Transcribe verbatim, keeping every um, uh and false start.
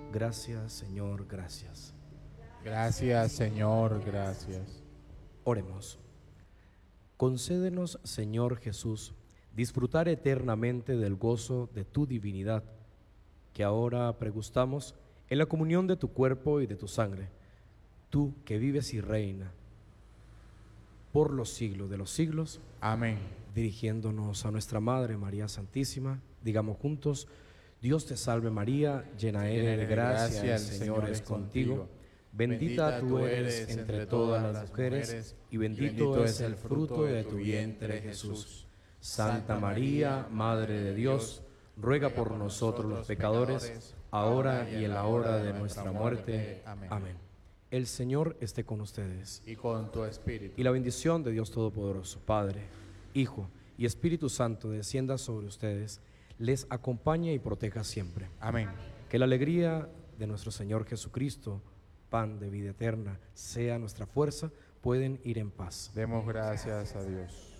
Gracias, Señor, gracias. Gracias, Señor, gracias. Oremos. Concédenos, Señor Jesús, disfrutar eternamente del gozo de tu divinidad, que ahora pregustamos en la comunión de tu cuerpo y de tu sangre, tú que vives y reina por los siglos de los siglos. Amén. Dirigiéndonos a nuestra Madre María Santísima, digamos juntos: Dios te salve María, llena eres de gracia, el Señor es contigo. Bendita tú eres entre todas las mujeres, y bendito es el fruto de tu vientre, Jesús. Santa María, Madre de Dios, ruega por nosotros los pecadores, ahora y en la hora de nuestra muerte. Amén. El Señor esté con ustedes. Y con tu espíritu. Y la bendición de Dios Todopoderoso, Padre, Hijo y Espíritu Santo descienda sobre ustedes, les acompañe y proteja siempre. Amén. Que la alegría de nuestro Señor Jesucristo, pan de vida eterna, sea nuestra fuerza. Pueden ir en paz. Demos gracias a Dios.